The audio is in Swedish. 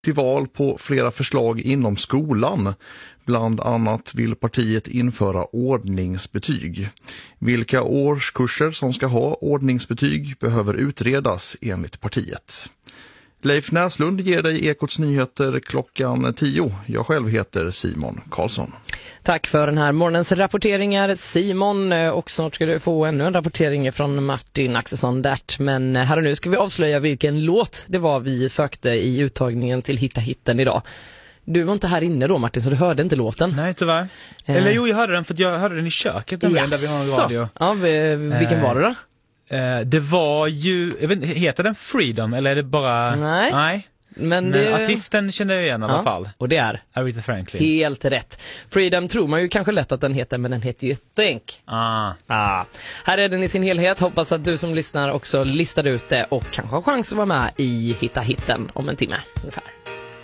till val på flera förslag inom skolan. Bland annat vill partiet införa ordningsbetyg. Vilka årskurser som ska ha ordningsbetyg behöver utredas enligt partiet. Leif Näslund ger dig Ekots nyheter klockan 10. Jag själv heter Simon Karlsson. Tack för den här morgonens rapporteringar, Simon. Och snart ska du få ännu en rapportering från Martin Axelsson Dert. Men här och nu ska vi avslöja vilken låt det var vi sökte i uttagningen till Hitta Hitten idag. Du var inte här inne då, Martin, så du hörde inte låten. Nej, tyvärr. Eller jo, jag hörde den för att jag hörde den i köket där vi har en radio. Ja, vilken var det då? Det var ju, jag vet inte, heter den Freedom eller är det bara... Nej. Men artisten kände jag igen i alla fall. Och det är Aretha Franklin. Helt rätt. Freedom tror man ju kanske lätt att den heter, men den heter ju Think. Här är den i sin helhet. Hoppas att du som lyssnar också listar ut det och kanske har chans att vara med i Hitta Hitten om en timme ungefär.